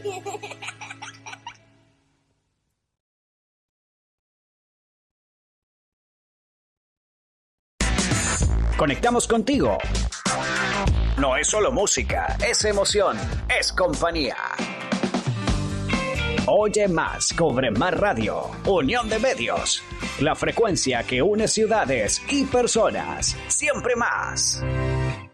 Conectamos contigo. No es solo música, es emoción, es compañía. Oye más, cobre más radio. Unión de medios. La frecuencia que une ciudades y personas. Siempre más.